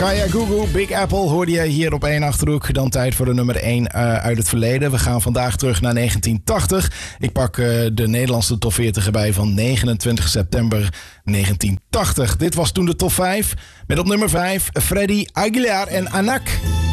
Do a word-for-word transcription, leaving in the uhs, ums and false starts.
Kaya Gugu, Big Apple hoorde je hier op één Achterhoek. Dan tijd voor de nummer één uh, uit het verleden. We gaan vandaag terug naar negentien tachtig. Ik pak uh, de Nederlandse top veertig erbij van negenentwintig september negentien tachtig. Dit was toen de top vijf. Met op nummer vijf Freddy Aguilar en Anak.